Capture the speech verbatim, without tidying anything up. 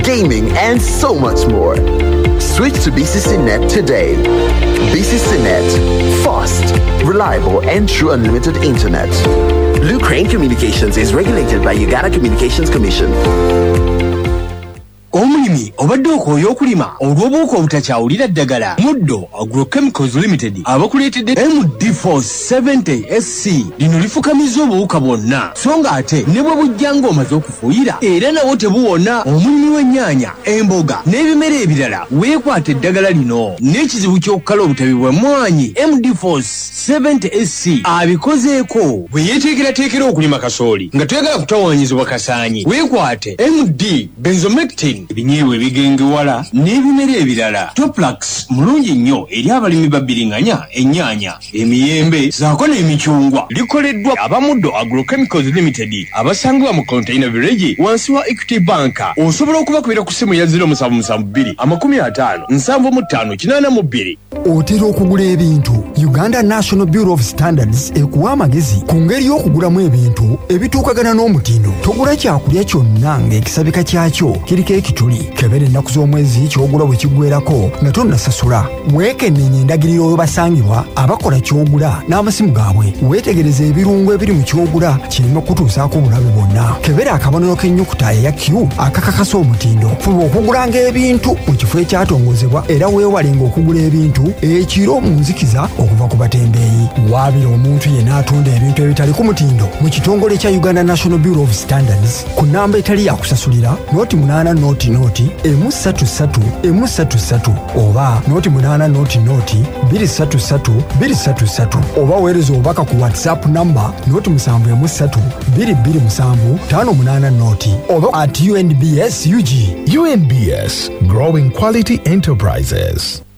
gaming, and so much more. Switch to B C C Net today. B C C Net. Fast, reliable, and true unlimited internet. Blue Crane Communications is regulated by Uganda Communications Commission. Omulimi obadde okwoya okulima olw'obuuka obutakyawulira ddagala Muddo Agrochemicals Limited abakuleetedde M D four seventy S C lino lifukamiza obuwuka bwonna so nga ate ne bwe bujja ng'omaze okufuuyira era nawo tebuwona. Omulimi w'ennyaanya, emboga n'ebimera ebirala weekwata eddagala lino n'ekizibu ky'okukala obutabi bwa mmwanyi. M D four seventy S C abikozeeko bwe yeeteekerateekera okulima kasooli nga toyagala kutawaanyizibwa kasaanyi. Weekwate M D benzomectin ebinyeebwa ebigengewala n'ebimera ebirala. Toplax mulungi nnyo eri abalimi babbiringanya ennyaanya, emiyembe zaako n'emicungwa. Likoleddwa abamuddo Agrochemicals Limited abasangibwa mu Container Village wansi wa Equity Bank. Osobola okubakubira ku ssimu ya zero seven seven two amakumi ataano nsanvu mu ttaano kinaana mu bbiri. Otera okugula ebintu. Uganda National Bureau of Standards ekuwa amagezi ku ngeri y'okugulamu ebintu ebituukagana n'omutindo. Togula kyakulya kyonna ng'ekisabika kyakyo kiriko ekituli. Kebera ennaku z'omwezi ky'ogula bwe kiggweerako nga tonnasasula. Weekennenya endagiriro webasangibwa abakola ky'ogula n'amasimu gaabwe. Weetegereze ebirungo ebiri mu ky'ogula kireme kutuusaako obulabe bwonna. Kebera akabonero k'ennyukuta eya Q akakakasa omutindo. Fuba okugulanga ebintu mu kifo ekyatongozebwa era weewalenga okugula ebintu ekiro mu nzikiza okuva ku batembeeyi. Waabira omuntu yenna atunda ebintu ebitali ku mutindo mu kitongole kya Uganda National Bureau of Standards ku nnamba etali ya kusasulira noti munaana noti noti emu ssatu ssatu emu ssatu ssatu oba noti munaana noti noti bbiri ssatu ssatu bbiri ssatu ssatu oba weereza obubaka ku WhatsApp namba noti musanvu emu ssatu bbiri bbiri musanvu ttaano munaana noti oba at U N B S U G. U N B S, growing quality enterprises.